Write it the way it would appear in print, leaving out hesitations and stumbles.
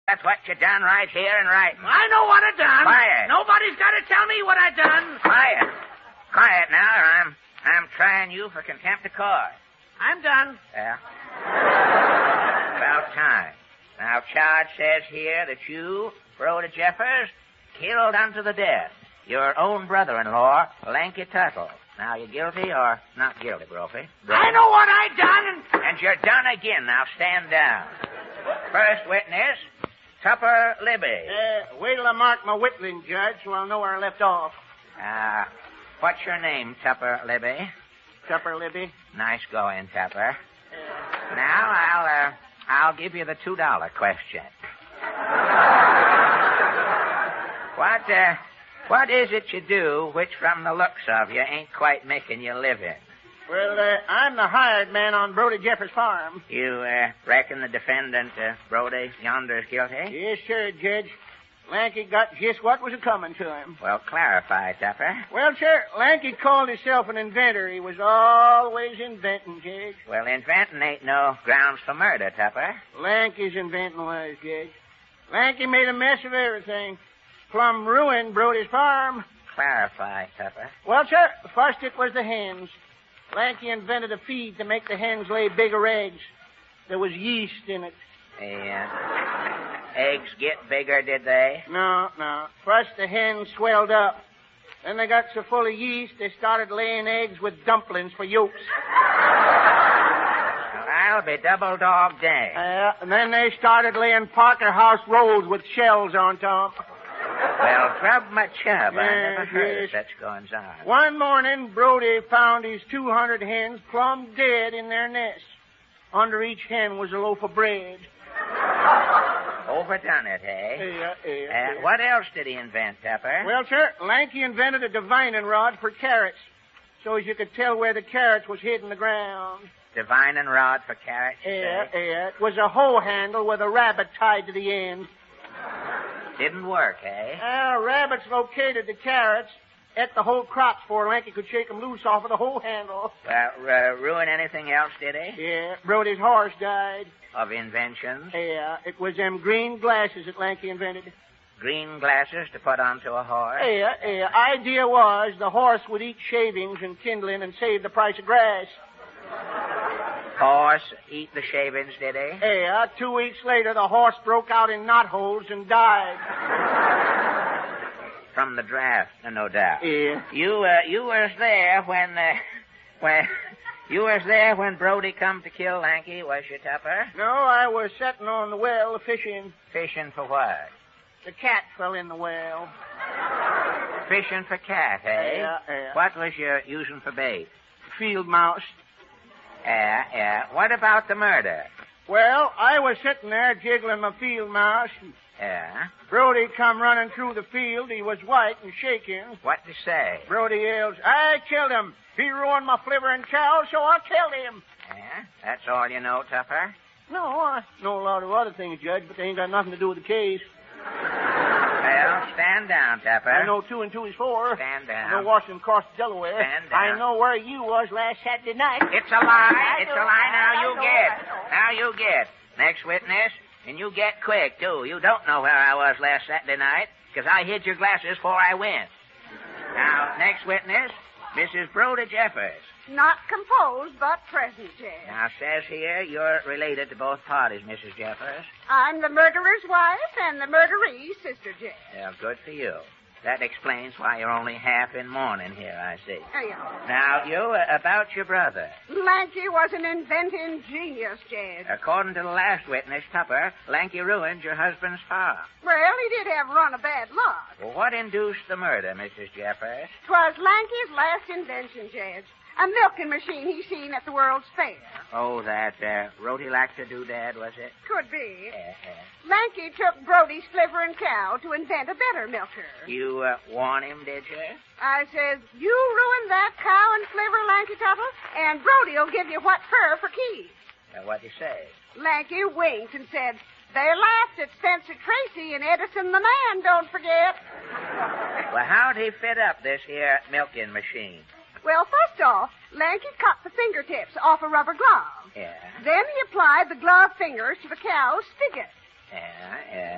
That's what you done right here and right. I know what I done. Quiet. Nobody's got to tell me what I done. Quiet. Quiet now, or I'm trying you for contempt of court. I'm done. Yeah. About time. Now, charge says here that you, Rhoda Jeffers, killed unto the death your own brother-in-law, Lanky Tuttle. Now, you guilty or not guilty, Brophy? I know what I done. And you're done again. Now, stand down. First witness, Tupper Libby. Wait till I mark my whittling, Judge, so I'll know where I left off. What's your name, Tupper Libby? Tupper Libby. Nice going, Tupper. Now, I'll give you the $2 question. What is it you do which from the looks of you ain't quite making you living? Well, I'm the hired man on Brody Jeffers' farm. You, reckon the defendant, Brody, yonder's guilty? Yes, sir, Judge. Lanky got just what was a-coming to him. Well, clarify, Tupper. Well, sir, Lanky called himself an inventor. He was always inventing, Judge. Well, inventing ain't no grounds for murder, Tupper. Lanky's inventing was, Judge. Lanky made a mess of everything. Plumb ruined Brody's farm. Clarify, Tupper. Well, sir, first it was the hens. Lanky invented a feed to make the hens lay bigger eggs. There was yeast in it. Eggs get bigger, did they? No. First the hens swelled up. Then they got so full of yeast they started laying eggs with dumplings for yolks. Well, I'll be double dog dang. And then they started laying Parker House rolls with shells on top. Well, grub my chub. I never heard of such goings-on. One morning, Brody found his 200 hens plumb dead in their nests. Under each hen was a loaf of bread. Overdone it, eh? Yeah. What else did he invent, Tupper? Well, sir, Lanky invented a divining rod for carrots, so as you could tell where the carrots was hid in the ground. Divining rod for carrots, Yeah. It was a hoe handle with a rabbit tied to the end. Didn't work, eh? Rabbits located the carrots, ate the whole crops before Lanky could shake them loose off of the hoe handle. Well, ruin anything else, did he? Yeah, Brody's horse died. Of inventions? Yeah, it was them green glasses that Lanky invented. Green glasses to put onto a horse? Yeah. Idea was the horse would eat shavings and kindling and save the price of grass. Horse eat the shavings, did he? Yeah, 2 weeks later, the horse broke out in knotholes and died. From the draft, no doubt. Yeah. You was there when Brody come to kill Lanky, was you, Tupper? No, I was sitting on the well fishing. Fishing for what? The cat fell in the well. Fishing for cat, eh? Yeah. What was you using for bait? Field mouse. Yeah. What about the murder? Well, I was sitting there jiggling my field mouse. Yeah? Brody come running through the field. He was white and shaking. What to say? Brody yells, I killed him. He ruined my flivering cow, so I killed him. Yeah? That's all you know, Tupper? No, I know a lot of other things, Judge, but they ain't got nothing to do with the case. Well, stand down, Tupper. I know 2 and 2 is 4. Stand down. I know Washington crossed Delaware. Stand down. I know where you was last Saturday night. It's a lie. Now you get. Next witness, and you get quick, too. You don't know where I was last Saturday night, because I hid your glasses before I went. Now, next witness, Mrs. Brody Jeffers. Not composed, but present, Judge. Now, says here you're related to both parties, Mrs. Jeffers. I'm the murderer's wife and the murderee's sister, Judge. Yeah, good for you. That explains why you're only half in mourning here, I see. Yeah. Now, you, about your brother. Lanky was an inventing genius, Judge. According to the last witness, Tupper, Lanky ruined your husband's farm. Well, he did have a run of bad luck. Well, what induced the murder, Mrs. Jeffers? 'Twas Lanky's last invention, Judge. A milking machine he seen at the World's Fair. Oh, that Rhodylacta doodad, was it? Could be. Yeah. Lanky took Brody's flivering cow to invent a better milker. You warn him, did you? I says, you ruin that cow and flivver, Lanky Tuttle, and Brody'll give you what fur for keys. What'd you say? Lanky winked and said, they laughed at Spencer Tracy and Edison the man, don't forget. Well, how'd he fit up this here milking machine? Well, first off, Lanky cut the fingertips off a rubber glove. Yeah. Then he applied the glove fingers to the cow's spigot. Yeah.